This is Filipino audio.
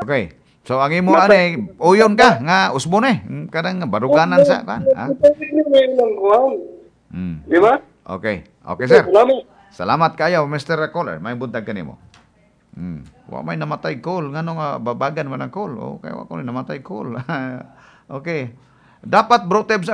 Okay. So ang imo ani uyon ka nga usbon kadang baruganan sa kan. Ha? Di ba? Okay. Okay, sir. Salamat. Salamat kayo, Mr. Caller. May buntag kanimo. Wa may namatay call ngano nga babagan man ang call. Okay, wa ko namatay call. Okay. Dapat bro Tebs